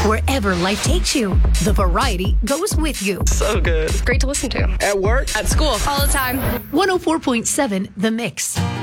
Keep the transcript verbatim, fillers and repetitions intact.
Wherever life takes you, the variety goes with you. So good. Great to listen to. At work, At school. All the time. one oh four point seven The Mix.